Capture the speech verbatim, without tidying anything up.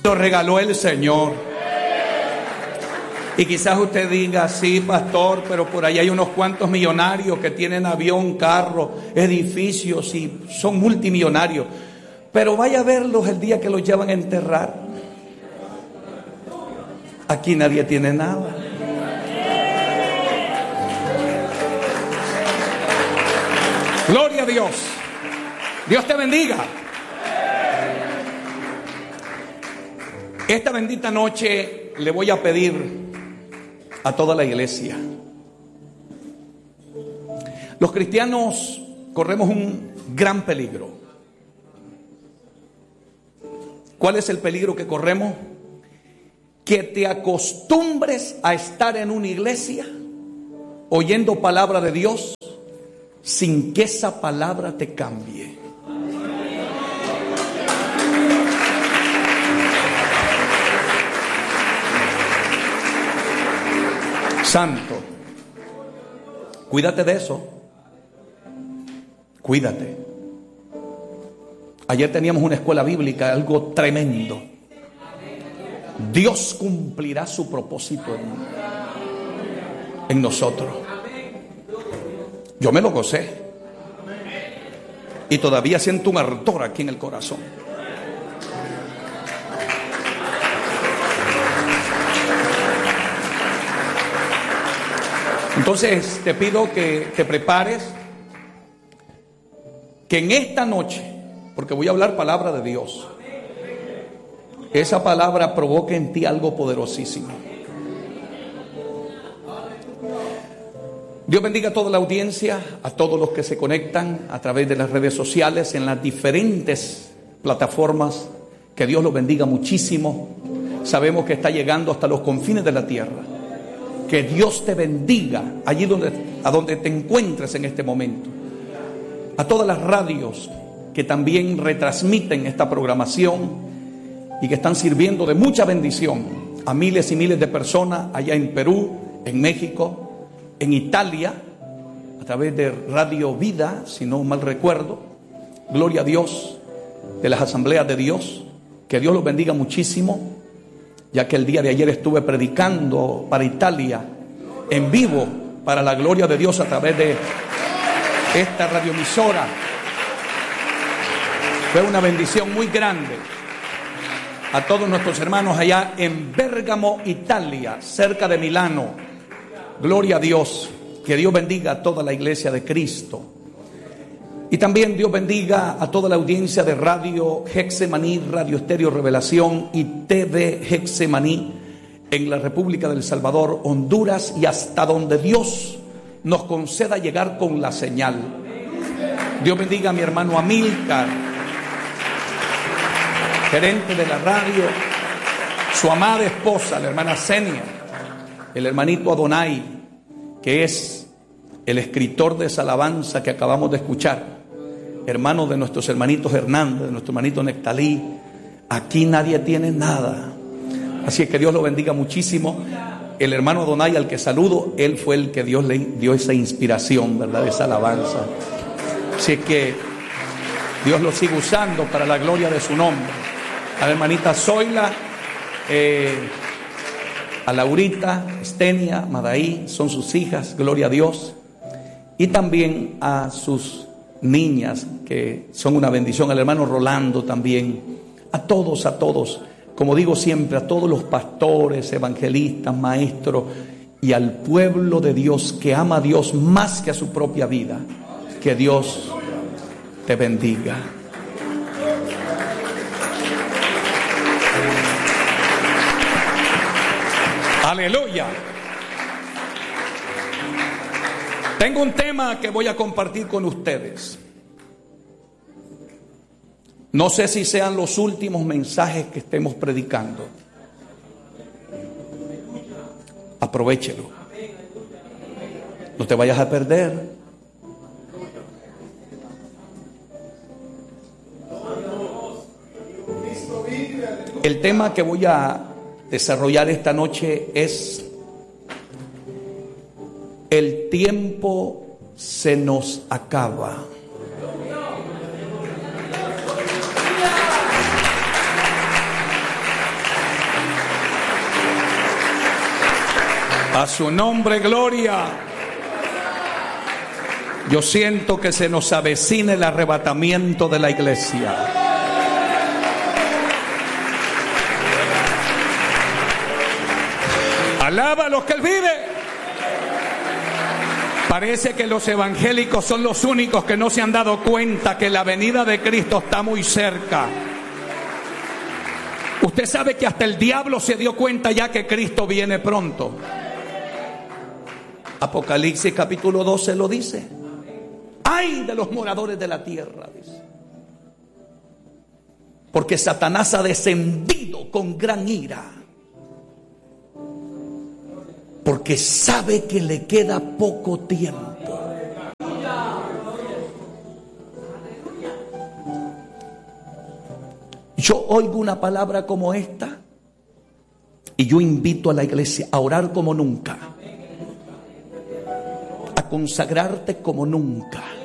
Lo regaló el Señor. Y quizás usted diga, sí, pastor, pero por ahí hay unos cuantos millonarios que tienen avión, carro, edificios y son multimillonarios. Pero vaya a verlos el día que los llevan a enterrar. Aquí nadie tiene nada. Gloria a Dios. Dios te bendiga. Esta bendita noche le voy a pedir a toda la iglesia. Los cristianos corremos un gran peligro. ¿Cuál es el peligro que corremos? Que te acostumbres a estar en una iglesia oyendo palabra de Dios sin que esa palabra te cambie. Santo, cuídate de eso. Cuídate. Ayer teníamos una escuela bíblica, algo tremendo. Dios cumplirá su propósito en, en nosotros. Yo me lo gocé. Y todavía siento un ardor aquí en el corazón. Entonces te pido que te prepares, que en esta noche, porque voy a hablar palabra de Dios, esa palabra provoque en ti algo poderosísimo. Dios bendiga a toda la audiencia, a todos los que se conectan a través de las redes sociales, en las diferentes plataformas. Que Dios los bendiga muchísimo. Sabemos que está llegando hasta los confines de la tierra. Que Dios te bendiga allí donde, a donde te encuentres en este momento. A todas las radios que también retransmiten esta programación y que están sirviendo de mucha bendición a miles y miles de personas allá en Perú, en México, en Italia, a través de Radio Vida, si no mal recuerdo. Gloria a Dios, de las asambleas de Dios. Que Dios los bendiga muchísimo, ya que el día de ayer estuve predicando para Italia en vivo para la gloria de Dios a través de esta radioemisora. Fue una bendición muy grande. A todos nuestros hermanos allá en Bérgamo, Italia, cerca de Milano. Gloria a Dios. Que Dios bendiga a toda la iglesia de Cristo. Y también Dios bendiga a toda la audiencia de Radio Getsemaní, Radio Estéreo Revelación y T V Getsemaní en la República del Salvador, Honduras y hasta donde Dios nos conceda llegar con la señal. Dios bendiga a mi hermano Amílcar, gerente de la radio, su amada esposa, la hermana Zenia, el hermanito Adonai, que es el escritor de esa alabanza que acabamos de escuchar, hermano de nuestros hermanitos Hernández, de nuestro hermanito Nectalí. Aquí nadie tiene nada. Así es que Dios lo bendiga muchísimo. El hermano Adonai, al que saludo, él fue el que Dios le dio esa inspiración, ¿verdad? Esa alabanza. Así es que Dios lo sigue usando para la gloria de su nombre. A la hermanita Zoila, eh, a Laurita, Estenia, Madaí, son sus hijas, gloria a Dios. Y también a sus niñas, que son una bendición, al hermano Rolando también. A todos, a todos, como digo siempre, a todos los pastores, evangelistas, maestros y al pueblo de Dios que ama a Dios más que a su propia vida. Que Dios te bendiga. Aleluya. Tengo un tema que voy a compartir con ustedes. No sé si sean los últimos mensajes que estemos predicando. Aprovéchelo. No te vayas a perder. El tema que voy a desarrollar esta noche es: el tiempo se nos acaba. A su nombre, gloria. Yo siento que se nos avecina el arrebatamiento de la iglesia. Alaba a los que Él vive. Parece que los evangélicos son los únicos que no se han dado cuenta que la venida de Cristo está muy cerca. Usted sabe que hasta el diablo se dio cuenta ya que Cristo viene pronto. Apocalipsis capítulo doce lo dice. ¡Ay de los moradores de la tierra! Dice. Porque Satanás ha descendido con gran ira. Porque sabe que le queda poco tiempo. Yo oigo una palabra como esta y yo invito a la iglesia a orar como nunca, a consagrarte como nunca.